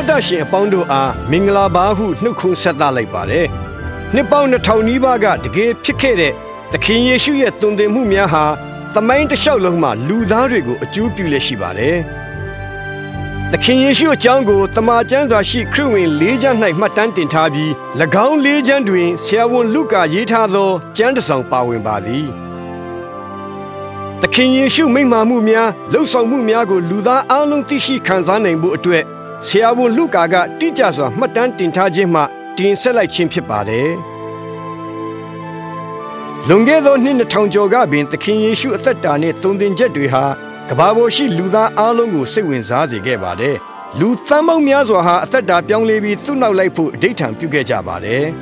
တရှင်အပေါင်းတို့အားမင်္ဂလာပါဟုနှုတ်ခွန်းဆက်သလိုက်ပါတယ်။နှစ်ပေါင်း2000နီးပါးကတကယ်ဖြစ်ခဲ့တဲ့သခင်ယေရှုရဲ့သွန်သင်မှုများဟာသမိုင်းတစ်လျှောက်လုံးမှာလူသားတွေကိုအကျိုးပြုလက်ရှိပါတယ်။သခင်ယေရှုအကြောင်းကိုတမန်ကျမ်းစာရှိခရစ်ဝင်၄ကျမ်း၌မှတ်တမ်းတင်ထားပြီး၎င်း၄ကျမ်းတွင်ဆရာဝန်လုကာရေးထားသောကျမ်းတစ်စောင်ပါဝင်ပါသည်။သခင်ယေရှုမိန့်မာမှုများလှုပ်ဆောင်မှုများကိုလူသားအလုံးသိရှိခံစားနိုင်ဖို့အတွက်ဆရာဝန်လုကာကတိကျစွာမှတ်တမ်းတင်ထားခြင်းမှတင်ဆက်လိုက်ခြင်းဖြစ်ပါတယ်။လွန်ခဲ့သောနှစ်2000ကျော်ကပင်သခင်ယေရှုအသက်တာနှင့်သွန်သင်ချက်တွေဟာကမ္ဘာပေါ်ရှိလူသားအလုံးကိုစိတ်ဝင်စားစေခဲ့ပါတယ်။လူသန်းပေါင်းများစွာဟာအသက်တာပြောင်းလဲပြီးသူ့နောက်လိုက်ဖို့အဓိဋ္ဌာန်ပြုခဲ့ကြပါတယ်။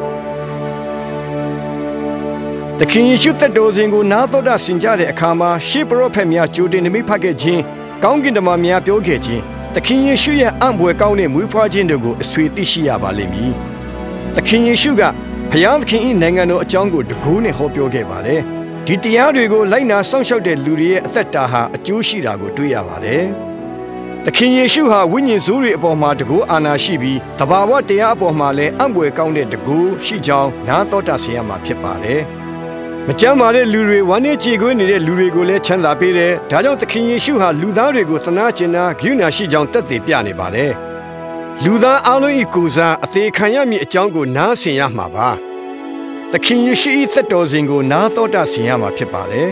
သခင်ယေရှုသက်တော်စဉ်ကိုနားတော်တာဆင်ကြတဲ့အခါမှာရှေးပရောဖက်များကြိုတင်နမိတ်ဖတ်ခဲ့ခြင်းကောင်းကင်တမန်များပြောခဲ့ခြင်းသခင်ယေရှုရဲ့အံ့ဘွယ်ကောင်းတဲ့မွေးဖွားခြင်းတို့ကိုအဆွေသိရှိရပါလိမ့်မည်။သခင်ယေရှုကဘုရားသခင်၏နိုင်ငံတော်အကြောင်းကိုတကူးနဲ့ဟောပြောခဲ့ပါတယ်။ဒီတရားတွေကိုလိုက်နာစောင့်ရှောက်တဲ့လူတွေရဲ့အသက်တာဟာအကျိုးရှိတာကိုတွေ့ရပါတယ်။သခင်ယေရှုဟာဝိညာဉ်ဆိုးတွေအပေါ်မှာတကူအာဏာရှိပြီးတဘာဝတရားအပေါ်မှာလည်းအံ့ဘွယ်ကောင်းတဲ့တကူရှိကြောင်းနားတော်တာဆင်ရမှာဖြစ်ပါတယ်။မကြမ်းမာတဲ့လူတွေဝမ်းနည်းကြေကွဲနေတဲ့လူတွေကိုလည်းချမ်းသာပေးတယ်။ဒါကြောင့်သခင်ယေရှုဟာလူသားတွေကိုသနာကျင်နာဂရုဏာရှိကြောင်းသက်သေပြနေပါတယ်။လူသားအလုံး၏ကိုယ်စားအသေးခံရမည့်အကြောင်းကိုနားဆင်ရမှာပါ။သခင်ယေရှု၏သက်တော်စဉ်ကိုနားတော်တာဆင်ရမှာဖြစ်ပါတယ်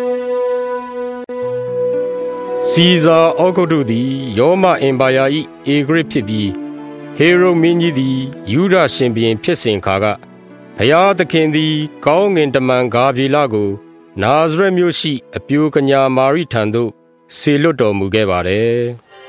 ။စီဇာအောဂုတ်တို့သည်ရောမအင်ပါယာ၏အေဂရစ်ဖြစ်ပြီးဟေရုမင်းကြီးသည်ယူဒရှင်ဘုရင်ဖြစ်စဉ်ခါကဘုရားသခင်သည်ကောင်းငင်တမန်ဂါဗြေလကိုနာဇရက်မြို့ရှိအပြိုကညာမာရိထံသို့ဆေလွတ်တော်မူခဲ့ပါတယ်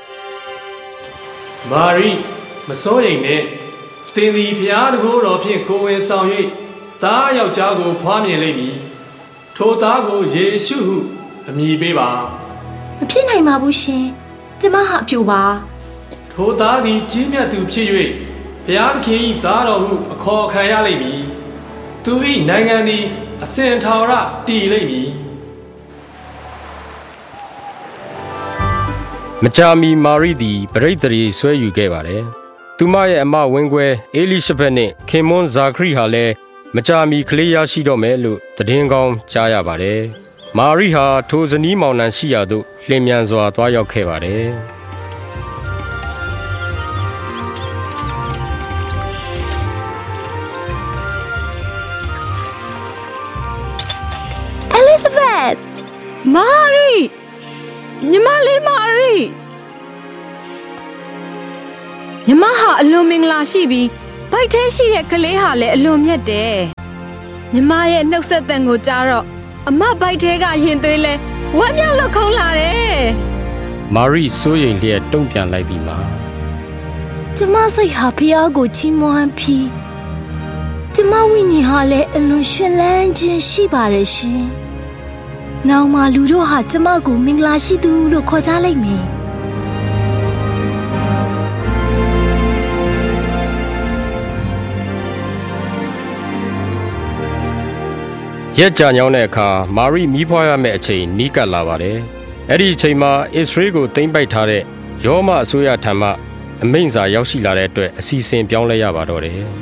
။မာရိမစိုးရိမ်နဲ့သင်သည်ဘုရားတန်ခိုးတော်ဖြင့်ကိုယ်ဝင်ဆောင်၍သားယောက်ျားကိုဖွားမြင်လိမ့်မည်။ထိုသားကိုယေရှုဟုအမည်ပေးပါ။မဖြစ်နိုင်ပါဘူးရှင်။ကျမဟာအပြိုပါ။ထိုသားသည်ကြီးမြတ်သူဖြစ်၍ဘုရားသခင်၏သားတော်ဟုအခေါ်ခံရလိမ့်မည်။သူ၏နိုင်ငံသည်အစဉ်ထာဝရတည်လိမ့်မည်မကြာမီမာရိသည်ပရိသတ်ဆွဲယူခဲ့ပါတယ်။သူမရဲ့အမဝင်းခွဲအေလိရှဘက်နှင့်ခင်မွန်းဇာခရီဟာလည်းမကြာမီကလေးရရှိတော့မယ်လို့သတင်းကောင်းကြားရပါတယ်။မာရိဟာထိုဇနီးမောင်နှံရှိရာသို့လျင်မြန်စွာသွားရောက်ခဲ့ပါတယ်။ Elizabeth မာရိညီမလေးမာရိညီမဟာအလွန်မင်္ဂလာရှိပြီးဗိုက်ထဲရှိတဲ့ကလေးဟာလည်းအလွန်မြတ်တယ်ညီမရဲ့နှုတ်ဆက်သံကိုကြားတော့အမဗိုက်ထဲကရင်သွေးလဲဝမ်းမြောက်လို့ခုန်လာတယ်မာရိစိုးရိမ်လျက်တုံ့ပြန်လိုက်ပြီးမှကျမစိတ်ဟာဖျားကိုချီးမွမ်းပြီးကျမဝိညာဉ်ဟာလည်းအလွန်ရှင်လန်းခြင်းရှိပါတယ်ရှင်နောက်မှလူတို့ဟာကျမကိုမင်္ဂလာရှိသူလို့ခေါ်ကြလိမ့်မယ်ရက်ကြာညောင်းတဲ့အခါမာရိမီးဖွားရမယ့်အချိန်နီးကပ်လာပါတယ်။အဲ့ဒီအချိန်မှာအစ္စရေးကိုသိမ်းပိုက်ထားတဲ့ရောမအစိုးရထံမှအမိန့်စာရောက်ရှိလာတဲ့အတွက်အစီအစဉ်ပြောင်းလဲရပါတော့တယ်။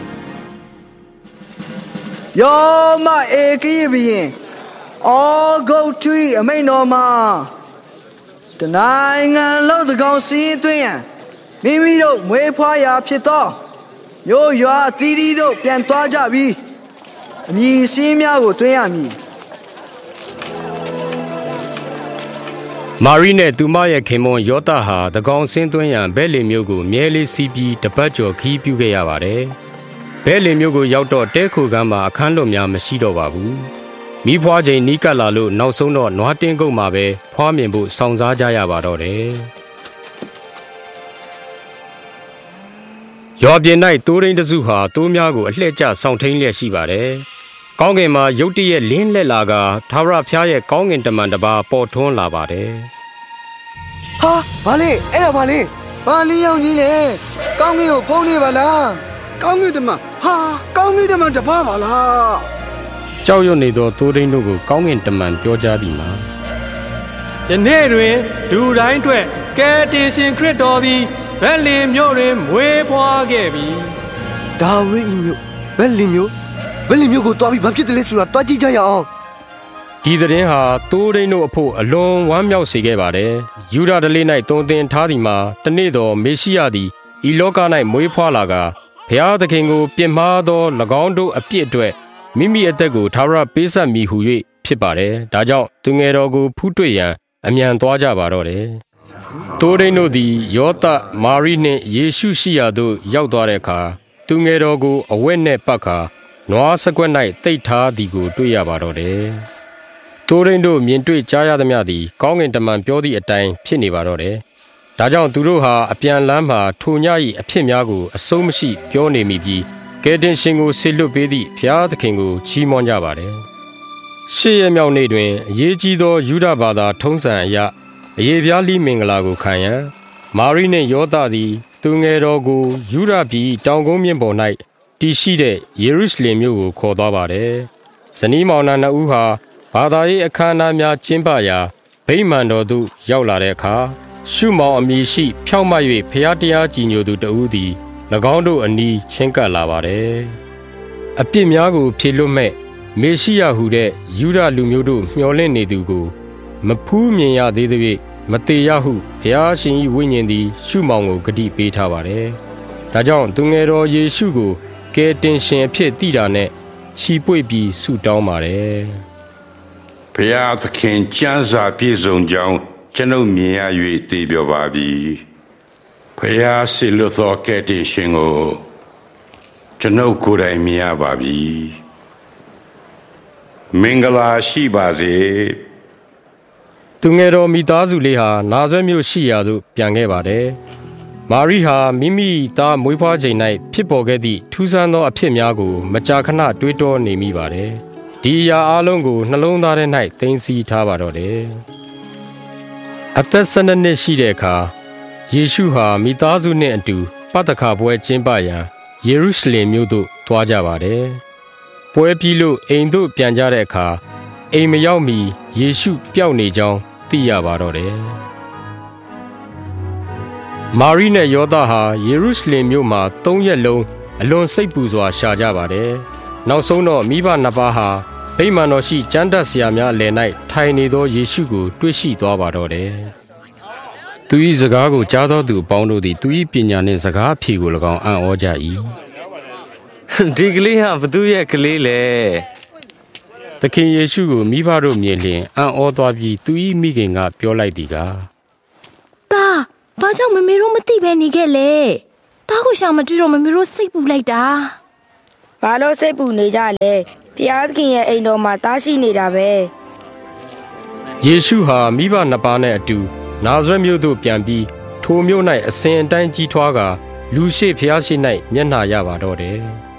ရောမအေကိဘီရင်အောဂုတ်ထွေအမိန့်တော်မှာတနိုင်ငံလုံးသကောင်စီးသွင်းရန်မိမိတို့မွေးဖွားရာဖြစ်သောမျိုးရွာအသီးသီးတို့ပြန်သွားကြပြီးအမည်စည်းများကိုတွင်းရမည်မာရိနဲ့သူမရဲ့ခင်မွန်းယောသဟာသကောင်ဆင်းသွင်းရန်ဘဲလင်မျိုးကိုမြဲလေးစီးပြီးတပတ်ကျော်ခီးပြုခဲ့ရပါတယ်။ဘဲလင်မျိုးကိုရောက်တော့တဲခိုကမ်းမှာအခန်းလွတ်များမရှိတော့ပါဘူး။မိဖွားချိန်နီးကပ်လာလို့နောက်ဆုံးတော့နွားတင်းကုတ်မှာပဲဖွားမြင်ဖို့စောင့်စားကြရပါတော့တယ်။ရွာပြင်၌တိုးရင်းတစုဟာတိုးများကိုအလှည့်ကျဆောင်ထိန်လျက်ရှိပါတယ်။ကောင်းကင်မှာရုတ်တရက်လင်းလက်လာကထာဝရဘုရားရဲ့ကောင်းကင်တမန်တစ်ပါးပေါ်ထွန်းလာပါတယ်။ဟာဘာလဲအဲ့ဒါဘာလဲဘာလင်းရောင်ကြီးလဲကောင်းကင်ကိုဖုံးနေပါလားကောင်းကင်တမန်ဟာကောင်းကင်တမန်တစ်ပါးပါလားကြောက်ရွံ့နေသောတိုးရင်းတို့ကိုကောင်းကင်တမန်ပြောကြားပြီးမှယနေ့တွင်လူတိုင်းအတွက်ကယ်တင်ရှင်ခရစ်တော်သည်ဗက်လင်မြို့တွင်မွေးဖွားခဲ့ပြီဒါဝိဒ်မြို့ဗက်လင်မြို့ကိုတွားပြီးဘာဖြစ်တယ်လဲဆိုတာတွားကြည့်ကြရအောင်ဒီသတင်းဟာတိုးရင်းတို့အဖို့အလွန်ဝမ်းမြောက်စေခဲ့ပါတယ်ယူဒဓလေ၌တုံတင်ထားသည်မှာတနေ့တော်မေရှိယသည်ဤလောက၌မွေးဖွားလာကဘုရားသခင်ကိုပြစ်မှားသော၎င်းတို့အပြစ်အတွက်မိမိအသက်ကိုထာဝရပေးဆက်မည်ဟု၍ဖြစ်ပါတယ်ဒါကြောင့်သူငယ်တော်ကိုဖူးတွေ့ရန်အမြန်သွားကြပါတော့တယ်တိုးရင်းတို့သည်ယောသမာရိနှင့်ယေရှုရှိရာသို့ရောက်သွားတဲ့အခါသူငယ်တော်ကိုအဝတ်နှင့်ပတ်ခါနွားစကွက်၌တိတ်ထားသည်ကိုတွေ့ရပါတော့တယ်တိုးရင်းတို့မြင်တွေ့ကြားရသမျှသည်ကောင်းကင်တမန်ပြောသည့်အတိုင်းဖြစ်နေပါတော့တယ်ဒါကြောင့်သူတို့ဟာအပြန်လမ်းမှာထိုည၏အဖြစ်များကိုအဆုံးမရှိပြောနေမိပြီးကယ်တင်ရှင်ကိုဆေလွတ်ပေးသည့်ဘုရားသခင်ကိုချီးမွမ်းကြပါတယ်ရှေ့ရမြောက်နေ့တွင်အရေးကြီးသောယူဒဘာသာထုံးစံအရအယေပြားလိမင်္ဂလာကိုခံရန်မာရိနှင့်ယောသသည်သူငယ်တော်ကိုယူဒပြည်တောင်ကုန်းမြင့်ပေါ်၌တည်ရှိတဲ့ယေရုရှလင်မြို့ကိုခေါ်သွားပါတယ်ဇနီးမောင်နှံနှစ်ဦးဟာဘာသာရေးအခမ်းအနားများကျင်းပရာဗိမာန်တော်သို့ရောက်လာတဲ့အခါရှုမောင်အမည်ရှိဖြောင့်မတ်၍ဖျားတရားကြည်ညိုသူတဦးသည်၎င်းတို့အနီးချင်းကပ်လာပါတယ်အပြစ်များကိုဖြေလွတ်မဲ့မေရှိယဟုတဲ့ယူဒလူမျိုးတို့မျှော်လင့်နေသူကိုမဖူးမြင်ရသေးသဖြင့်မတေရဟုဘုရားရှင်၏ဝိညာဉ်သည်ရှုမောင်ကိုဂတိပေးထားပါတယ်ဒါကြောင့်သူငယ်တော်ယေရှုကိုကယ်တင်ရှင်အဖြစ်တည်တာနဲ့ချီပွေပြီးဆုတောင်းပါတယ်ဘုရားသခင်ကျမ်းစာပြည့်စုံကြောင်းကျွန်ုပ်မြင်ရ၍သိပြောပါပြီဘုရားဆီလွတ်သောကယ်တင်ရှင်ကိုကျွန်ုပ်ကိုယ်တိုင်မြင်ရပါပြီမင်္ဂလာရှိပါစေသူငယ်တော်မိသားစုလေးဟာနာဇရက်မြို့ရှိရာသို့ပြန်ခဲ့ပါတယ်မာရိဟာမိမိသားမွေးဖွားချိန်၌ဖြစ်ပေါ်ခဲ့သည့်ထူးဆန်းသောအဖြစ်များကိုမကြာခဏတွေးတောနေမိပါတယ်ဒီအရာအလုံးကိုနှလုံးသားထဲ၌သိမ်းဆည်းထားပါတော့တယ်အသက်12နှစ်ရှိတဲ့အခါယေရှုဟာမိသားစုနှင့်အတူပသခါပွဲကျင်းပရန်ယေရုရှလင်မြို့သို့သွားကြပါတယ်ပွဲပြီးလို့အိမ်သို့ပြန်ကြတဲ့အခါအိမ်မရောက်မီယေရှုပျောက်နေကြောင်းသိရပါတော့တယ်မာရိနဲ့ယောသဟာယေရုရှလင်မြို့မှာ3ရက်လုံးအလွန်စိတ်ပူစွာရှာကြပါတယ်နောက်ဆုံးတော့မိဘနှစ်ပါးဟာဗိမာန်တော်ရှိကျမ်းတတ်ဆရာများအလယ်၌ထိုင်နေသောယေရှုကိုတွေ့ရှိသွားပါတော့တယ်သူ၏စကားကိုကြားသောသူအပေါင်းတို့သည်သူ၏ပညာနှင့်စကားအဖြေကို၎င်းအံ့ဩကြ၏ဒီကလေးဟာဘသူရဲ့ကလေးလဲသခင်ယေရှုကိုမိဘတို့မြင်လျင်အံ့ဩသွားပြီးသူ၏မိခင်ကပြောလိုက်သည်ကတာဘာကြောင့်မမေတို့မသိပဲနေခဲ့လဲတာကိုရှာမတွေ့တော့မမေတို့စိတ်ပူလိုက်တာဘာလို့စိတ်ပူနေကြလဲဘုရားသခင်ရဲ့အိမ်တော်မှာတားရှိနေတာပဲယေရှုဟာမိဘနှစ်ပါးနဲ့အတူနာဇရက်မြို့သို့ပြန်ပြီးထိုမြို့၌အစဉ်အတိုင်းကြီးထွားကာလူရှိဘုရားရှိ၌မျက်နှာရပါတော့တယ်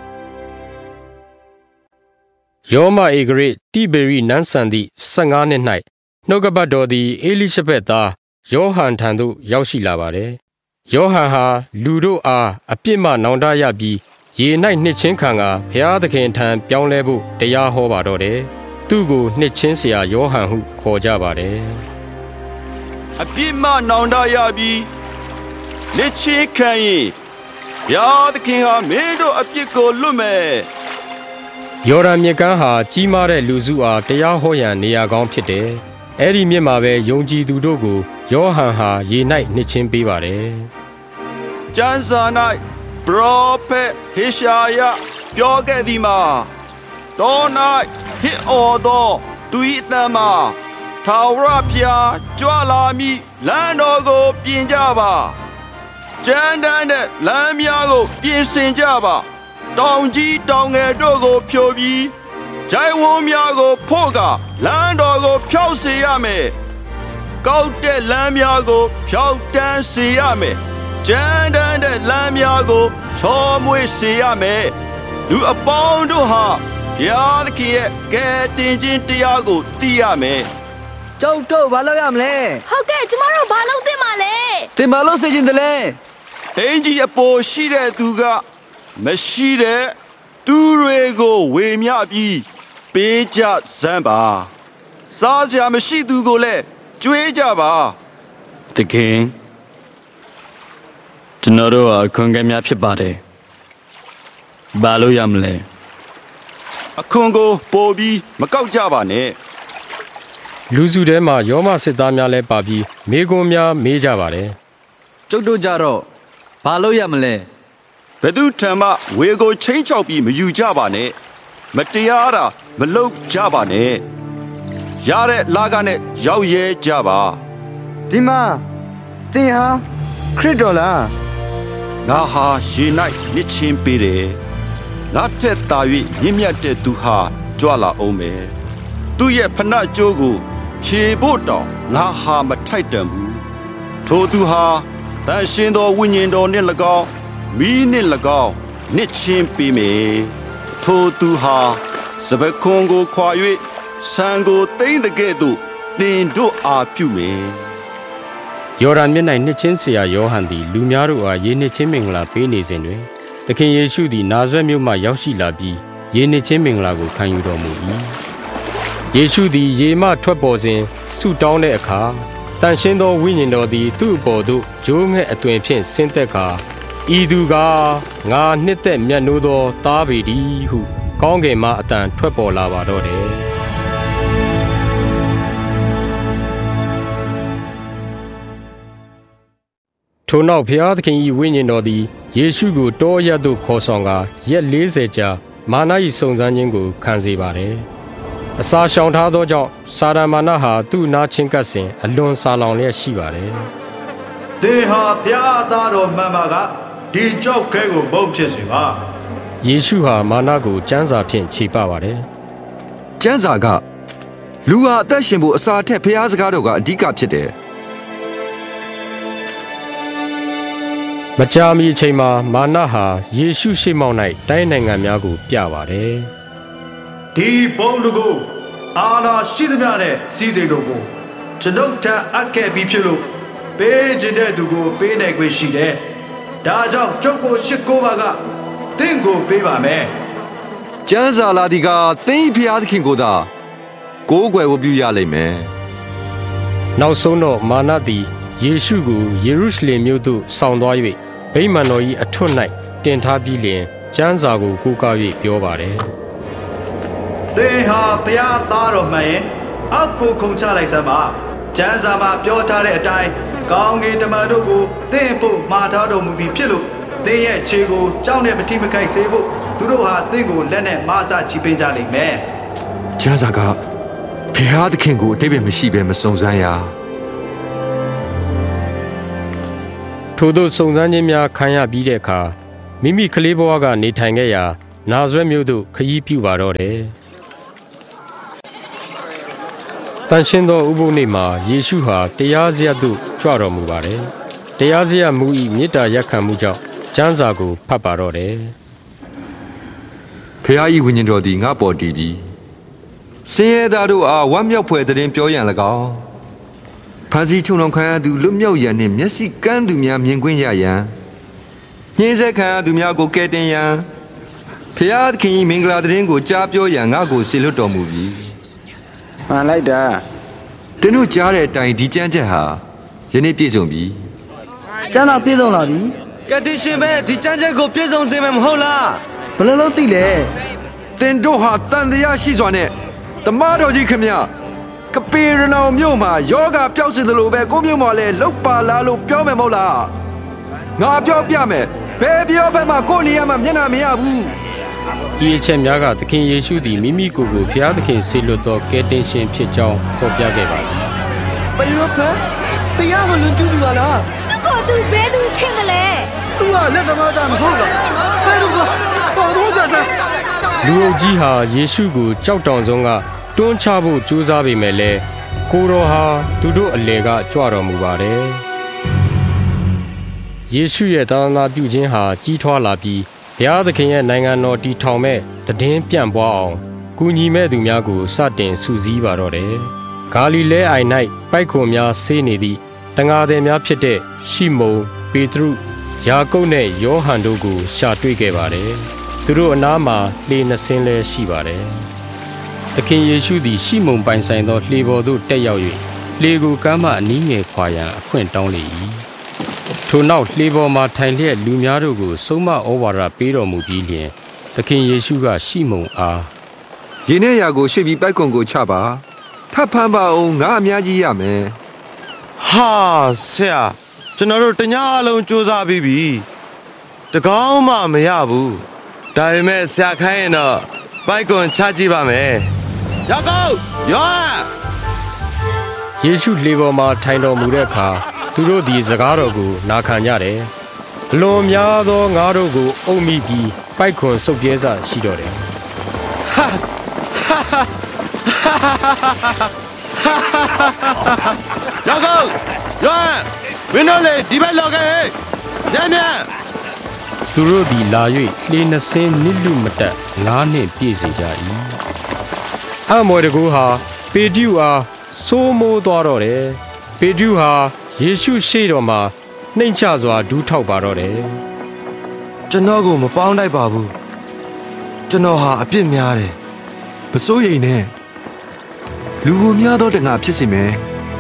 ယောမဧကရစ်တိဘေရိနန်းဆန်သည့်15နှစ်၌နှုတ်ကပတ်တော်သည်အေလိရှဗက်သားယောဟန်ထံသို့ရောက်ရှိလာပါတယ်ယောဟန်ဟာလူတို့အားအပြစ်မှနောင်တရပြီးရေ၌နှစ်ချင်းခံကဘုရားသခင်ထံပြောင်းလဲဖို့တရားဟောပါတော့တယ်သူ့ကိုနှစ်ချင်းဆရာယောဟန်ဟုခေါ်ကြပါတယ်အပြစ်မှနောင်တရပြီးနှစ်ချင်းခံရင်ဘုရားသခင်ဟာမင်းတို့အပြစ်ကိုလွတ်မယ်ယော်ဒန်မြစ်ကမ်းဟာကြီးမားတဲ့လူစုအားတရားဟောရန်နေရာကောင်းဖြစ်တယ်အဲ့ဒီမြစ်မှာပဲယုံကြည်သူတို့ကိုယောဟန်ဟာရေ၌နှစ်ချင်းပေးပါတယ်ကျမ်းစာ၌ပရောဖက်ဟေရှာယပြောခဲ့သည်မှာတော၌ဟစ်အော်သောသူ၏အသံမှာထာဝရဘုရားကြွလာမည်လမ်းတော်ကိုပြင်ကြပါကြမ်းတမ်းတဲ့လမ်းများကိုပြင်ဆင်ကြပါတောင်ကြီးတောင်ငယ်တို့ကိုဖြိုပြီးဂျိုင်းဝန်းများကိုဖို့ကလမ်းတော်ကိုဖြောက်စေရမယ်ကောက်တဲ့လမ်းများကိုဖြောက်တန်းစေရမယ်ကြမ်းတမ်းတဲ့လမ်းများကိုချောမွေ့စေရမယ်လူအပေါင်းတို့ဟာဘုရားသခင်ရဲ့ကယ်တင်ခြင်းတရားကိုသိရမယ်ကျုပ်တို့ဘာလုပ်ရမလဲဟုတ်ကဲ့ကျမတို့ဘာလုပ်သင့်ပါလဲသင်ဘာလုပ်စေချင်တယ်လဲအင်ကြီးအပေါ်ရှိတဲ့သူကမရှိတဲ့သူတွေကိုဝေမျှပြီးပေးကြစမ်းပါစားစရာမရှိသူကိုလည်းကြွေးကြပါသခင်ကျွန်တော်တို့အခွင့်အရေးများဖြစ်ပါတယ်ဘာလို့ရမလဲအခွန်ကိုပို့ပြီးမကောက်ကြပါနဲ့လူစုထဲမှာယောမစစ်သားများလည်းပါပြီးမိကွန်းများမေးကြပါတယ်ကျုပ်တို့ကြတော့ဘာလို့ရမလဲဘယ်သူထံမှဝေကိုချင်းချောက်ပြီးမယူကြပါနဲ့မတရားတာမလုပ်ကြပါနဲ့ရတဲ့လာကနဲ့ရောက်ရဲကြပါဒီမှာသင်ဟာခရစ်တော်လားငါဟာရေ၌နစ်ချင်းပေးတယ်ငါတက်တာ၍မြင့်မြတ်တဲ့သူဟာကြွလာအောင်မယ်သူ့ရဲ့ဖဏကျိုးကိုဖြေဖို့တောင်ငါဟာမထိုက်တန်ဘူးထိုသူဟာတန်ရှင်သောဝိညာဉ်တော်နှင့်၎င်းမိနှင့်၎င်းနစ်ချင်းပေးမယ်ထိုသူဟာစပခွန်ကိုခွာ၍ဆံကိုတိမ့်တဲ့ကဲ့သို့တင်တို့အားပြုမယ်ယော်ဒန်မြစ်၌နှစ်ချင်းဆရာယောဟန်သည်လူများတို့အားယေနှစ်ချင်းမင်္ဂလာပေးနေစဉ်တွင်သခင်ယေရှုသည်နာဇရက်မြို့မှရောက်ရှိလာပြီးယေနှစ်ချင်းမင်္ဂလာကိုခံယူတော်မူ၏ယေရှုသည်ရေမှထွက်ပေါ်စဉ်ဆုတောင်းတဲ့အခါတန်ရှင်းသောဝိညာဉ်တော်သည်သူ့အပေါ်သို့ဂျိုးငှက်အသွင်ဖြင့်ဆင်းသက်ကာဤသူကငါနှစ်သက်မြတ်နိုးသောသားပေသည်ဟုကောင်းကင်မှအတန်ထွက်ပေါ်လာပါတော့တယ်ထို့နောက်ဘုရားသခင်၏ဝိညာဉ်တော်သည်ယေရှုကိုတောအရပ်သို့ခေါ်ဆောင်ကာရက်40ကြာမာန၏စုံစမ်းခြင်းကိုခံစေပါတယ်။အစာရှောင်ထားသောကြောင့်စာရမာနဟာသူ့နာချင်းကပ်စဉ်အလွန်ဆာလောင်လျက်ရှိပါတယ်။သင်ဟာဘုရားသားတော်မှန်ပါကဒီကြောက်ခဲကိုဘုံဖြစ်စေပါ။ယေရှုဟာမာနကိုကျမ်းစာဖြင့်ခြေပပါတယ်။ကျမ်းစာကလူဟာအသက်ရှင်ဖို့အစာထက်ဘုရားစကားတော်ကအဓိကဖြစ်တယ်။မကြာမီအချိန်မှာမာနဟာယေရှုရှေ့မှောက်၌တိုင်းနိုင်ငံများကိုပြပါတယ်။ဒီဘုံလူကိုအာနာရှိသမျှနဲ့စီးစိမ်တို့ကိုကျွန်ုပ်ထအပ်ခဲ့ပြီးဖြစ်လို့ပေးခြင်းတဲ့သူကိုပေးနိုင်ခွင့်ရှိတယ်။ဒါကြောင့်ကျုပ်ကိုရှစ်ကိုပါကသင်ကိုပေးပါမယ်။ကျမ်းစာလာဒီကသင်ဖျားသခင်ကိုသာကိုးကွယ်ဝတ်ပြုရလိမ့်မယ်။နောက်ဆုံးတော့မာနသည်ယေရှုကိုယေရုရှလင်မြို့သို့ဆောင်သွား၍ဗိမာန်တော်၏အထွတ်၌တင်ထားပြီးလျှင်ကျမ်းစာကိုကိုးကား၍ပြောပါတယ်။သင်ဟာဘုရားသားတော်မှန်ရင်အောက်ကိုခုန်ချလိုက်စမ်းပါ။ကျမ်းစာမှာပြောထားတဲ့အတိုင်းကောင်းကင်တမန်တို့ကိုသင်ဖို့မှာထားတော်မူပြီးဖြစ်လို့သင်ရဲ့ခြေကိုကြောက်နဲ့မထိမခိုက်စေဖို့သူတို့ဟာသင်ကိုလက်နဲ့မဆချီပင်းကြလိမ့်မယ်။ကျမ်းစာကဘုရားသခင်ကိုအတိတ်ပဲမရှိဘဲမစုံစမ်းရ။ထို့သောစုံစမ်းခြင်းများခံရပြီးတဲ့အခါမိမိကလေးဘဝကနေထိုင်ခဲ့ရာနာဇရက်မြို့သို့ခရီးပြုပါတော့တယ်။တန်ရှင်းသောဥပုသ်နေ့မှာယေရှုဟာတရားစရပ်သို့ကြွတော်မူပါတယ်။တရားစရပ်မူ၏မေတ္တာရပ်ခံမှုကြောင့်ကျမ်းစာကိုဖတ်ပါတော့တယ်။ဖခင်၏ဝိညာဉ်တော်သည်ငါ့ပေါ်တည်ပြီးဆင်းရဲသားတို့အားဝမ်းမြောက်ဖွယ်သတင်းပြောရန်၎င်းဖန်စီချုံတော်ခံရသူလွတ်မြောက်ရန်နှင့်မျက်စိကန်းသူများမြင်ကွင်းရရန်ညှင်းဆဲခံရသူများကိုကယ်တင်ရန်ဖျားသခင်၏မင်္ဂလာသတင်းကိုကြားပြောရန်ငါ့ကိုစေလွှတ်တော်မူပြီ။မှန်လိုက်တာ။သင်တို့ကြားတဲ့အတိုင်းဒီကျမ်းချက်ဟာယနေ့ပြည့်စုံပြီ။ကျမ်းတော်ပြည့်စုံလာပြီ။ကတိရှင်ပဲဒီကျမ်းချက်ကိုပြည့်စုံစေမယ်မဟုတ်လား။ဘယ်လိုလုပ်သိလဲ။သင်တို့ဟာတန်တရားရှိစွာနဲ့တမန်တော်ကြီးခင်ဗျာကပေရနောင်မြို့မှာယောဂပျောက်စေသလိုပဲကိုမြို့မှာလည်းလောက်ပါလားလို့ပြောမယ်မဟုတ်လားငါပြောပြမယ်ဘယ်ပြောဘက်မှာကိုနေရာမှာမျက်နှာမရဘူးဒီအချက်များကသခင်ယေရှုသည်မိမိကိုယ်ကိုဘုရားသခင်ဆေလွတ်သောကယ်တင်ရှင်ဖြစ်ကြောင်းဖော်ပြခဲ့ပါသည်ဘယ်လိုဖဘုရားကိုလွန်ကျူးသူပါလားသူကိုသူဘယ်သူထင်တယ်လဲသူကလက်သမားသားမဟုတ်လားဆဲလို့ကခေါ်တော့ကြစမ်းလူအုပ်ကြီးဟာယေရှုကိုကြောက်တောင်ဆုံးကတွန်းချဖို့ကြိုးစားပေမဲ့လည်းကိုတော်ဟာသူတို့အလေကကြွတော်မူပါတယ်။ယေရှုရဲ့သာသနာပြုခြင်းဟာကြီးထွားလာပြီးဘုရားသခင်ရဲ့နိုင်ငံတော်တည်ထောင်မဲ့တည်င်းပြန့်ပွားအောင်ကူညီမဲ့သူများကိုစတင်စုစည်းပါတော့တယ်။ဂါလိလဲအိုင်၌ပိုက်ခွန်များဆေးနေသည့်တန်ဃာသည်များဖြစ်တဲ့ရှိမုန်၊ပေတရု၊ယာကုပ်နဲ့ယောဟန်တို့ကိုရှာတွေ့ခဲ့ပါတယ်။သူတို့အနားမှာလှေနှစ်စင်းလည်းရှိပါတယ်။သခင်ယေရှုသည်ရှိမုန်ပိုင်ဆိုင်သောလှေပေါ်သို့တက်ရောက်၍လှေကိုကမ်းမှအနီးငယ်ခွာရန်အခွင့်တောင်းလေ၏ထိုနောက်လှေပေါ်မှာထိုင်လျက်လူများတို့ကိုဆုံးမဩဝါဒပေးတော်မူပြီးလျှင်သခင်ယေရှုကရှိမုန်အားရေနဲ့ရာကိုရွှေ့ပြီးပိုက်ကွန်ကိုချပါထပ်ဖမ်းပါအောင်ငါအများကြီးရမယ်ဟာဆရာကျွန်တော်တို့တညအလုံးစူးစမ်းပြီးပြီတကောင်းမှမရဘူးဒါပေမဲ့ဆရာခိုင်းရင်တော့ပိုက်ကွန်ချကြည့်ပါမယ်ယောက်ကောယောယေရှုလှေပေါ်မှာထိုင်တော်မူတဲ့အခါသူတို့သည်စကားတော်ကိုနာခံကြတယ်အလွန်များသောငါတို့ကိုအုပ်မိပြီးပိုက်ခွန်စုပ်ပြဲစရှိတော့တယ်ယောက်ကောယောဝင်းတော့လေဒီဘက်လောက်ခဲ့ညံ့ညံ့သူတို့သည်လာ၍လှေနှစ်စင်းနစ်လူမတက်9နှစ်ပြည့်စေကြ၏အမော်တကူဟာပေတျုအားစိုးမိုးသွားတော့တယ်ပေတျုဟာယေရှုရှေ့တော်မှာနှိမ့်ချစွာဒူးထောက်ပါတော့တယ်ကျွန်တော်ကိုမပေါင်းတိုက်ပါဘူးကျွန်တော်ဟာအပြစ်များတယ်မစိုးရိမ်နဲ့လူကိုများသောတငါဖြစ်စေမယ်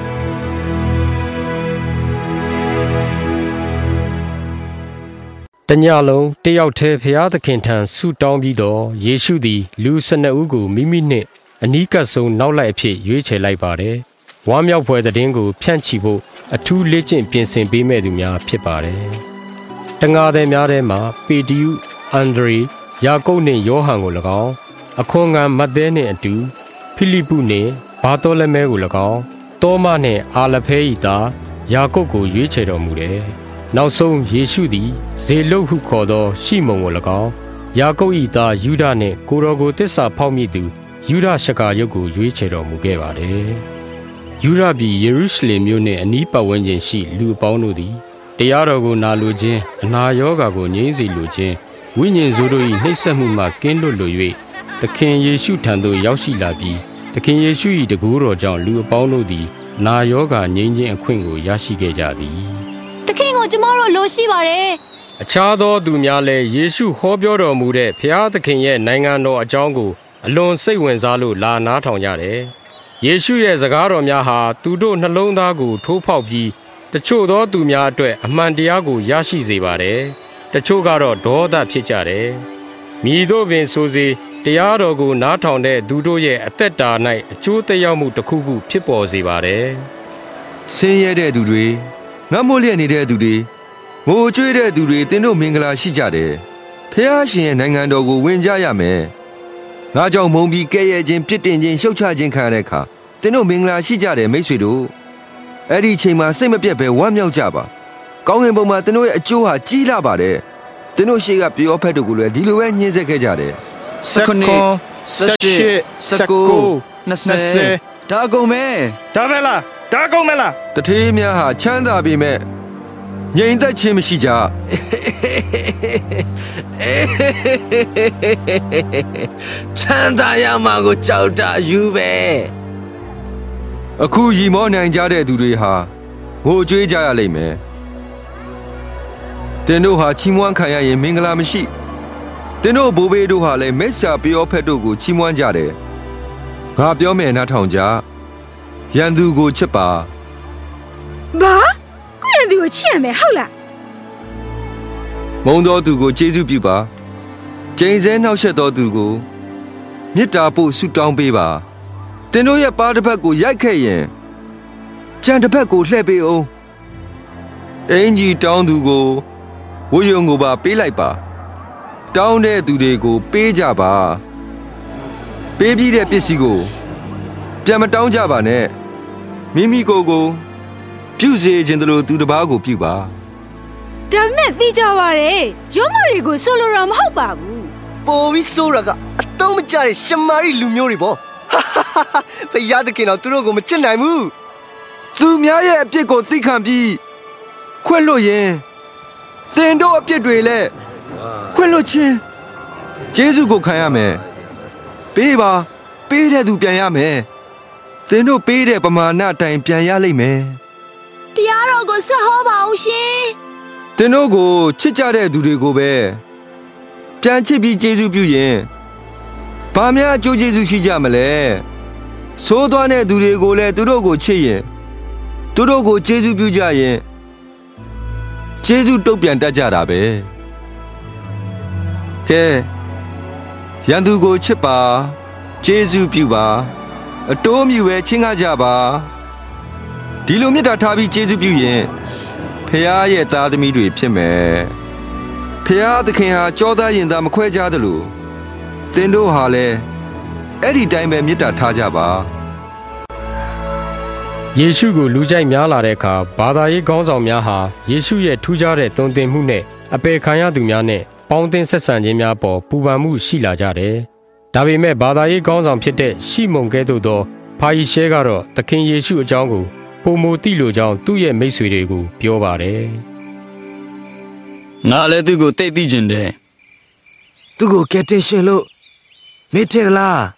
တညလုံးတယောက်တည်းဖျားသခင်ထံဆုတောင်းပြီးတော့ယေရှုသည်လူ12ဦးကိုမိမိနှင့်အနီးကပ်ဆုံးနောက်လိုက်အဖြစ်ရွေးချယ်လိုက်ပါတယ်ဝမ်းမြောက်ဖွယ်သတင်းကိုဖြန့်ချီဖို့အထူးလေ့ကျင့်ပြင်ဆင်ပေးမဲ့သူများဖြစ်ပါတယ်တငါသည်များထဲမှာပေတျုအန်ဒရေယာကုပ်နှင့်ယောဟန်ကို၎င်းအခွန်ငံမဿဲနှင့်အတူဖိလိပုနှင့်ဘာသောလမဲကို၎င်းတောမနှင့်အာလဖဲ၏သားယာကုပ်ကိုရွေးချယ်တော်မူတယ်နောက်ဆုံးယေရှုသည်ဇေလုတ်ဟုခေါ်သောရှိမုန်ကို၎င်းယာကုပ်၏သားယူဒနှင့်ကိုတော်ကိုတစ္ဆာဖောက်မိသူယူဒရှကာရုတ်ကိုရွေးချယ်တော်မူခဲ့ပါတယ်ယူဒပြည်ယေရုရှလင်မြို့နှင့်အနီးပတ်ဝန်းကျင်ရှိလူအပေါင်းတို့သည်တရားတော်ကိုနာလိုခြင်းအနာရောဂါကိုငြိမ်းစေလိုခြင်းဝိညာဉ်ဆိုးတို့၏နှိပ်စက်မှုမှကင်းလွတ်လို၍သခင်ယေရှုထံသို့ရောက်ရှိလာပြီးသခင်ယေရှု၏တကူတော်ကြောင့်လူအပေါင်းတို့သည်နာရောဂါငြိမ်းခြင်းအခွင့်ကိုရရှိခဲ့ကြသည်သခင်ကိုကျမတို့လိုရှိပါတယ်အခြားသောသူများလည်းယေရှုဟောပြောတော်မူတဲ့ဖျားသခင်ရဲ့နိုင်ငံတော်အကြောင်းကိုအလွန်စိတ်ဝင်စားလို့လာနားထောင်ကြတယ်ယေရှုရဲ့စကားတော်များဟာသူတို့နှလုံးသားကိုထိုးဖောက်ပြီးတချို့သောသူများအတွက်အမှန်တရားကိုရရှိစေပါတယ်တချို့ကတော့ဒေါသဖြစ်ကြတယ်မည်သို့ပင်ဆိုစေတရားတော်ကိုနားထောင်တဲ့သူတို့ရဲ့အသက်တာ၌အကျိုးသက်ရောက်မှုတစ်ခုခုဖြစ်ပေါ်စေပါတယ်ဆင်းရဲတဲ့သူတွေငတ်မိုးလျက်နေတဲ့သူတွေငိုကြွေးတဲ့သူတွေသင်တို့မင်္ဂလာရှိကြတယ်ဖျားရှင်ရဲ့နိုင်ငံတော်ကိုဝင်ကြရမယ်ငါကြောင့်မုံပြီးကဲ့ရဲ့ခြင်းပြစ်တင်ခြင်းရှုတ်ချခြင်းခံရတဲ့အခါသင်တို့မင်္ဂလာရှိကြတယ်မိတ်ဆွေတို့အဲ့ဒီအချိန်မှာစိတ်မပြတ်ပဲဝမ်းမြောက်ကြပါကောင်းကင်ဘုံမှာသင်တို့ရဲ့အကျိုးဟာကြီးလာပါတယ်သင်တို့ရှေ့ကပြောဖက်တို့ကိုလည်းဒီလိုပဲညှင်းဆဲခဲ့ကြတယ် 19 20ဒါကုန်မယ်ဒါပဲလားဒါကုန်မလားတထေးများဟာချမ်းသာပေမဲ့ငြိမ်သက်ခြင်းမရှိကြချမ်းသာရမှာကိုကြောက်တာယူပဲအခုရီမောနိုင်ကြတဲ့သူတွေဟာငိုကြွေးကြရလိမ့်မယ်သင်တို့ဟာချီးမွမ်းခံရရင်မင်္ဂလာမရှိသင်တို့ဘိုးဘေးတို့ဟာလည်းမိစ္ဆာပြောဖက်တို့ကိုချီးမွမ်းကြတယ်ငါပြောမယ်နားထောင်ကြရန်သူကိုချစ်ပါဘာကိုရန်သူကိုချစ်ရမယ်ဟုတ်လားမုန်းသောသူကိုကျေးဇူးပြုပါကျိန်ဆဲနှောက်ယှက်သောသူကိုမေတ္တာပို့ဆုတောင်းပေးပါသင်တို့ရဲ့ပါးတစ်ဖက်ကိုရိုက်ခဲ့ရင်ကြံတစ်ဖက်ကိုလှည့်ပေးအောင်အင်ကြီးတောင်းသူကိုဝိယုံကိုပါပေးလိုက်ပါတောင်းတဲ့သူတွေကိုပေးကြပါပေးပြီးတဲ့ပစ္စည်းကိုပြန်မတောင်းကြပါနဲ့မိမိကိုယ်ကိုပြုစေခြင်းတလို့သူတစ်ပါးကိုပြုပါဒါမဲ့သိကြပါရဲ့ရုံးမတွေကိုဆိုလိုတာမဟုတ်ပါဘူးပိုပြီးဆိုးရကအတုံးမကျတဲ့ရှမာရိလူမျိုးတွေပေါ့ဖယားသခင်တော်သူတို့ကိုမချစ်နိုင်ဘူးသူများရဲ့အပြစ်ကိုသိခံပြီးခွင့်လွှတ်ရင်သင်တို့အပြစ်တွေလည်းခွင့်လွှတ်ခြင်းယေရှုကိုခံရမယ်ပေးပါပေးတဲ့သူပြန်ရမယ်သင်တို့ပေးတဲ့ပမာဏအတိုင်းပြန်ရလိမ့်မယ်တရားတော်ကိုဆက်ဟောပါအောင်ရှင်သင်တို့ကိုချစ်ကြတဲ့သူတွေကိုပဲပြန်ချစ်ပြီးယေရှုပြုရင်ဘာများအကျိုးကျေးဇူးရှိကြမလဲဆိုးသွားတဲ့သူတွေကိုလည်းသူတို့ကိုချစ်ရင်သူတို့ကိုကျေးဇူးပြုကြရင်ကျေးဇူးတုတ်ပြန်တတ်ကြတာပဲကဲရန်သူကိုချစ်ပါကျေးဇူးပြုပါအတိုးမြူပဲချင်းကားကြပါဒီလိုမေတ္တာထားပြီးကျေးဇူးပြုရင်ဖခင်ရဲ့သားသမီးတွေဖြစ်မယ်ဖခင်သခင်ဟာကြောသားရင်သားမခွဲခြားသလိုသင်တို့ဟာလည်းအဲ့ဒီတိုင်းပဲမေတ္တာထားကြပါယေရှုကိုလူကြိုက်များလာတဲ့အခါဘာသာရေးခေါင်းဆောင်များဟာယေရှုရဲ့ထူးခြားတဲ့သွန်သင်မှုနဲ့အပေခံရသူများနဲ့ပေါင်းသင်းဆက်ဆံခြင်းများပေါ်ပူပန်မှုရှိလာကြတယ်။ဒါပေမဲ့ဘာသာရေးခေါင်းဆောင်ဖြစ်တဲ့ရှီမုန်ကဲ့သို့သောဖာရီရှဲကတော့သခင်ယေရှုအကြောင်းကိုပုံမသိလိုကြောင်းသူ့ရဲ့မိတ်ဆွေတွေကိုပြောပါတယ်။ငါလည်းသူ့ကိုတိတ်သိကျင်တယ်။သူ့ကိုကယ်တင်ရှင်လို့မေ့တယ်လား။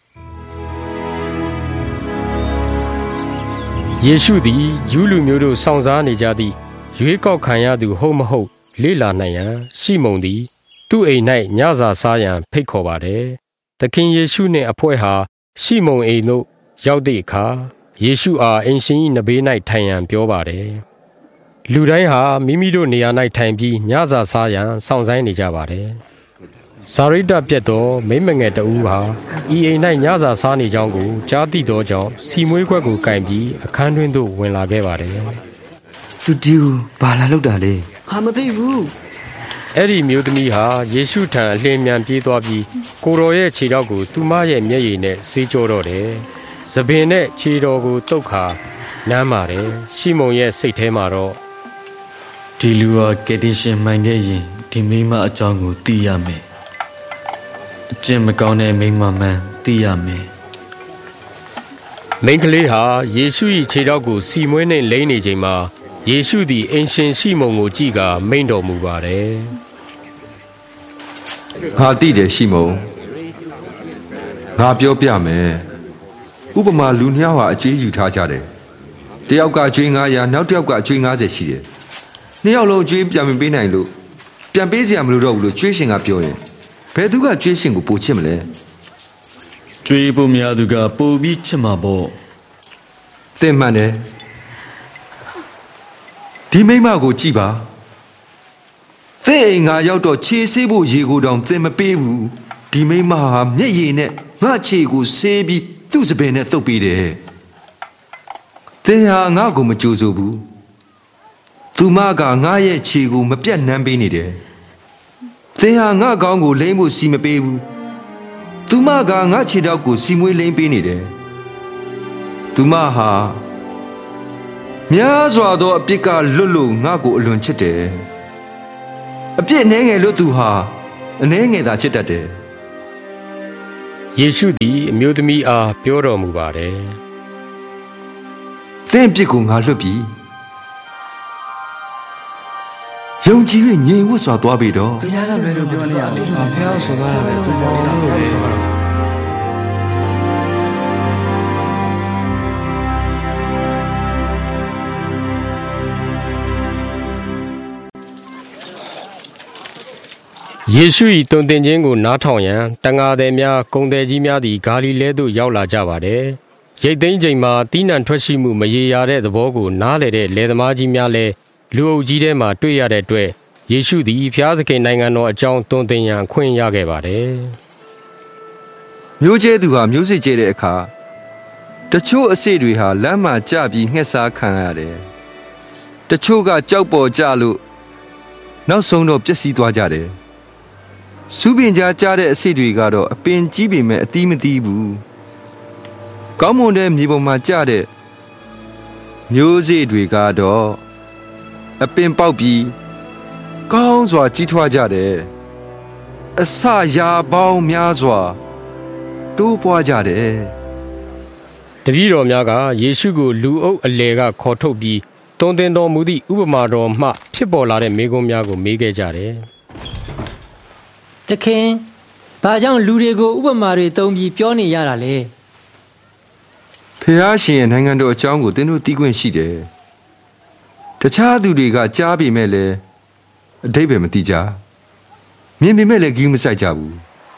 ယေရှုသည်ဂျူးလူမျိုးတို့စောင့်စားနေကြသည့်ရွေးကောက်ခံရသူဟုတ်မဟုတ်လေ့လာနိုင်ရန်ရှီမုန်သည်သူ့အိမ်၌ညစာစားရန်ဖိတ်ခေါ်ပါတယ်။သခင်ယေရှုနှင့်အဖွဲ့ဟာရှီမုန်အိမ်သို့ရောက်သည့်အခါယေရှုအားအိမ်ရှင်၏နဘေး၌ထိုင်ရန်ပြောပါတယ်။လူတိုင်းဟာမိမိတို့နေရာ၌ထိုင်ပြီးညစာစားရန်စောင့်ဆိုင်းနေကြပါတယ်။စာရိတ္တပြတ်သောမိမငယ်တဦးဟာဤအိမ်၌ညစာစားနေကြောင်းကိုကြားသိသောကြောင့်စီမွေးခွက်ကိုကင်ပြီးအခန်းတွင်းသို့ဝင်လာခဲ့ပါတယ်။သူဒီကိုဘာလာလောက်တာလဲ။ငါမသိဘူး။အဲ့ဒီမျိုးသမီးဟာယေရှုထံအလင်းမြန်ပြေးသွားပြီးကိုတော်ရဲ့ခြေထောက်ကိုသူမရဲ့မျက်ရည်နဲ့ဆေးကြောတော့တယ်။သပင်နဲ့ခြေတော်ကိုတုတ်ခါနမ်းပါတယ်။ရှီမုန်ရဲ့စိတ်ထဲမှာတော့ဒီလူဟာကယ်တင်ရှင်မှန်ခဲ့ရင်ဒီမိမအကြောင်းကိုသိရမယ်။အကျင့်မကောင်းတဲ့မိန်းမမှန်သိရမယ်မိန်းကလေးဟာယေရှု၏ခြေထောက်ကိုစီမွေးနှင့်လိမ့်နေချိန်မှာယေရှုသည်အင်ရှင်ရှီမုန်ကိုကြည့်ကာမိန့်တော်မူပါတယ်ငါသိတယ်ရှီမုန်ငါပြောပြမယ်ဥပမာလူနှစ်ယောက်ဟာအကျွေးယူထားကြတယ်တယောက်ကအကျွေး900နောက်တစ်ယောက်ကအကျွေး90ရှိတယ်နှစ်ယောက်လုံးအကျွေးပြန်မပေးနိုင်လို့ပြန်ပေးစရာမလိုတော့ဘူးလို့ကျွေးရှင်ကပြောရင်ဘယ်သူကကျွေးရှင်ကိုပိုချစ်မလဲကျွေးဖို့များသူကပိုပြီးချစ်မှာပေါ့သင်မှန်တယ်ဒီမိမကိုကြည့်ပါသင်အိမ်ငါရောက်တော့ခြေဆေးဖို့ရေကိုတောင်သင်မပေးဘူးဒီမိမဟာမျက်ရည်နဲ့ငါခြေကိုဆေးပြီးသူ့စပင်နဲ့သုတ်ပေးတယ်သင်ဟာငါကိုမကြိုးဆိုဘူးသူမကငါရဲ့ခြေကိုမပြတ်နှမ်းပေးနေတယ်သင်ဟာငါကောင်းကိုလိမ့်ဖို့စီမပေးဘူးသူမကငါခြေထောက်ကိုစီမွေးလိမ့်ပေးနေတယ်သူမဟာများစွာသောအပြစ်ကလွတ်လို့ငါကိုအလွန်ချစ်တယ်အပြစ်နှဲငယ်လို့သူဟာအနှဲငယ်သာချစ်တတ်တယ်ယေရှုသည်အမျိုးသမီးအားပြောတော်မူပါတယ်သင်အပြစ်ကိုငါလွတ်ပြီယုံကြည်၍ငြိမ်ဝှက်စွာသွားပြီတော့ဘုရားကလွယ်လို့ပြောနေရတယ်ဘုရားဆိုသွားတာပဲဘုရားဆိုသွားတာယေရှု၏တုန်တင်ခြင်းကိုနားထောင်ရန်တန်ဃာသည်များဂုဏ်သည်ကြီးများသည်ဂါလိလဲသို့ရောက်လာကြပါတယ်ရိတ်သိမ်းချိန်မှာတီးနှံထွက်ရှိမှုမရေရာတဲ့သဘောကိုနားလည်တဲ့လယ်သမားကြီးများလည်းလူအုပ်ကြီးထဲမှာတွေ့ရတဲ့အတွက်ယေရှုသည်ဖျားသခင်နိုင်ငံတော်အကြောင်းသွန်သင်ရန်ခွင့်ရခဲ့ပါတယ်မျိုးကျဲသူဟာမျိုးစစ်ကျဲတဲ့အခါတချို့အစေတွေဟာလမ်းမှာကျပြီးငှက်စားခံရတယ်တချို့ကကြောက်ပေါ်ကျလို့နောက်ဆုံးတော့ပျက်စီးသွားကြတယ်စူးပင်ကြားကျတဲ့အစေတွေကတော့အပင်ကြီးပေမဲ့အသီးမသီးဘူးကောင်းမွန်တဲ့မြေပေါ်မှာကျတဲ့မျိုးစေ့တွေကတော့အပင်ပေါက်ပြီးကောင်းစွာကြီးထွားကြတယ်အစရာပေါင်းများစွာတိုးပွားကြတယ်တပည့်တော်များကယေရှုကိုလူအုပ်အလယ်ကခေါ်ထုတ်ပြီးသွန်သင်တော်မူသည့်ဥပမာတော်မှဖြစ်ပေါ်လာတဲ့မေးခွန်းများကိုမေးခဲ့ကြတယ်သခင်ဘာကြောင့်လူတွေကိုဥပမာတွေသုံးပြီးပြောနေရတာလဲဖျားရှင်ရဲ့နိုင်ငံတော်အကြောင်းကိုသင်တို့သိခွင့်ရှိတယ်တခြားသူတွေကကြားပေမဲ့လည်းအဓိပ္ပာယ်မသိကြမြင်ပေမဲ့လည်းဂရုမစိုက်ကြဘူး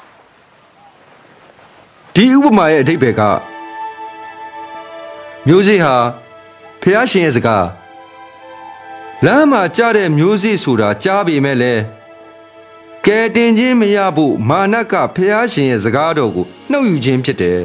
ဒီဥပမာရဲ့အဓိပ္ပာယ်ကမျိုးစေ့ဟာဖျားရှင်ရဲ့စကားလမ်းမှာကြားတဲ့မျိုးစေ့ဆိုတာကြားပေမဲ့လေကဲတင်ခြင်းမရဖို့မာနကဖျားရှင်ရဲ့စကားတော်ကိုနှုတ်ယူခြင်းဖြစ်တယ်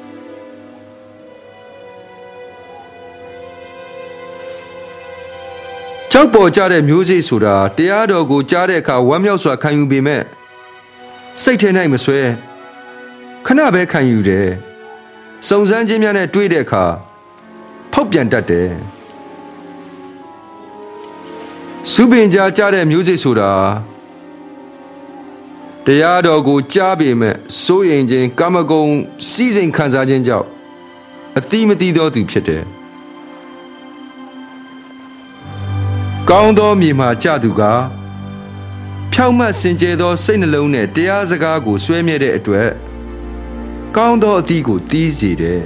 ကြောက်ပေါ်ကြတဲ့မျိုးစေ့ဆိုတာတရားတော်ကိုကြားတဲ့အခါဝမ်းမြောက်စွာခံယူပေမဲ့စိတ်ထဲ၌မဆွဲခဏပဲခံယူတယ်စုံစမ်းခြင်းများနဲ့တွေ့တဲ့အခါဖောက်ပြန်တတ်တယ်စုပင်ကြားတဲ့မျိုးစေ့ဆိုတာတရားတော်ကိုကြားပေမဲ့စိုးရိမ်ခြင်းကာမဂုဏ်စီးစိမ်ခံစားခြင်းကြောင့်အတိမတိသောသူဖြစ်တယ်ကောင်းသောမြေမှာကြသူကဖြောင့်မတ်စင်ကြယ်သောစိတ်နှလုံးနဲ့တရားစကားကိုဆွဲမြဲတဲ့အတွက်ကောင်းသောအသီးကိုတီးစေတယ်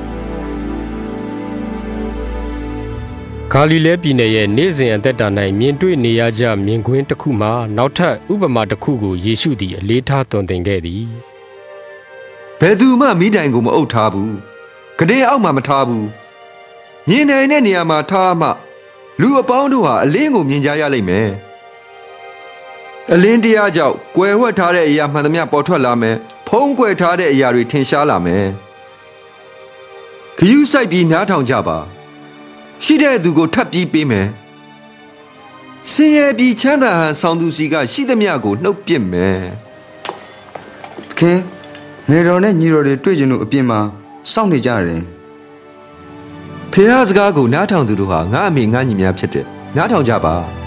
ဂါလိလဲပြည်နယ်ရဲ့နေ့စဉ်အသက်တာ၌မြင်တွေ့နေရကြမြင်ကွင်းတစ်ခုမှနောက်ထပ်ဥပမာတစ်ခုကိုယေရှုသည်အလေးထားသွန်သင်ခဲ့သည်ဘယ်သူမှမိတိုင်ကိုမအုပ်ထားဘူးကတဲ့အောက်မှာမထားဘူးမြင်နိုင်တဲ့နေရာမှာထားမှလူအပေါင်းတို့ဟာအလင်းကိုမြင်ကြရလိမ့်မယ်အလင်းတရားကြောင့်ကွယ်ဝှက်ထားတဲ့အရာမှန်သမျှပေါ်ထွက်လာမယ်ဖုံးကွယ်ထားတဲ့အရာတွေထင်ရှားလာမယ်ခရူးဆိုင်ပြီးနားထောင်ကြပါရှိတဲ့သူကိုထပ်ပြီးပေးမယ်ဆင်းရဲပြီးချမ်းသာဟန်ဆောင်သူစီကရှိသမျှကိုနှုတ်ပစ်မယ်ခင်နေတော်နဲ့ညီတော်တွေတွေ့ကြလို့အပြင်မှာစောင့်နေကြတယ်ဖះစကားကိုနားထောင်သူတို့ဟာငါအမေငါညီများဖြစ်တယ်နားထောင်ကြပါ